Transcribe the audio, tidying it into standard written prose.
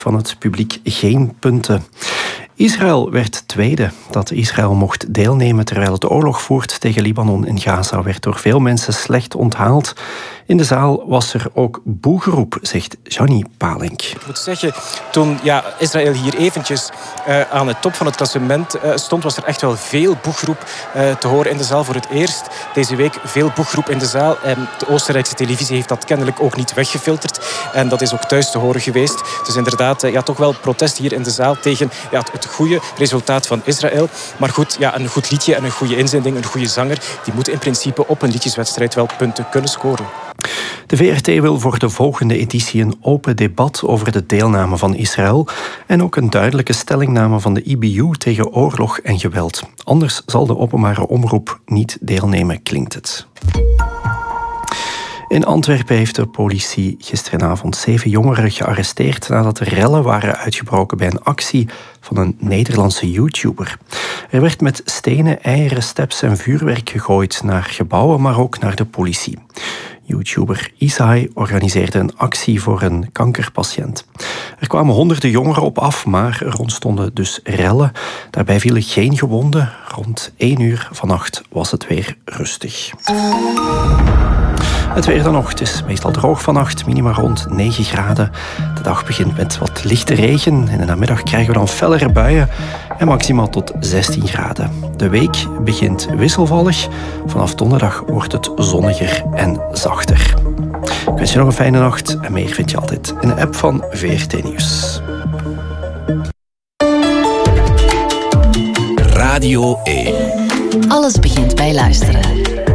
van het publiek geen punten. Israël werd tweede. Dat Israël mocht deelnemen terwijl het oorlog voert tegen Libanon in Gaza werd door veel mensen slecht onthaald. In de zaal was er ook boegeroep, zegt Gianni Palink. Ik moet zeggen, toen Israël hier eventjes aan de top van het klassement stond, was er echt wel veel boegeroep te horen in de zaal. Voor het eerst deze week veel boegeroep in de zaal. De Oostenrijkse televisie heeft dat kennelijk ook niet weggefilterd. En dat is ook thuis te horen geweest. Dus inderdaad, toch wel protest hier in de zaal tegen het goede resultaat van Israël. Maar goed, een goed liedje en een goede inzending, een goede zanger, die moeten in principe op een liedjeswedstrijd wel punten kunnen scoren. De VRT wil voor de volgende editie een open debat over de deelname van Israël en ook een duidelijke stellingname van de IBU tegen oorlog en geweld. Anders zal de openbare omroep niet deelnemen, klinkt het. In Antwerpen heeft de politie gisteravond 7 jongeren gearresteerd nadat er rellen waren uitgebroken bij een actie van een Nederlandse YouTuber. Er werd met stenen, eieren, steps en vuurwerk gegooid naar gebouwen, maar ook naar de politie. YouTuber Isai organiseerde een actie voor een kankerpatiënt. Er kwamen honderden jongeren op af, maar er ontstonden dus rellen. Daarbij vielen geen gewonden. Rond 1 uur vannacht was het weer rustig. Het weer dan nog. Het is meestal droog vannacht, minima rond 9 graden. De dag begint met wat lichte regen. In de namiddag krijgen we dan fellere buien en maximaal tot 16 graden. De week begint wisselvallig. Vanaf donderdag wordt het zonniger en zachter. Ik wens je nog een fijne nacht en meer vind je altijd in de app van VRT Nieuws. Radio 1. Alles begint bij luisteren.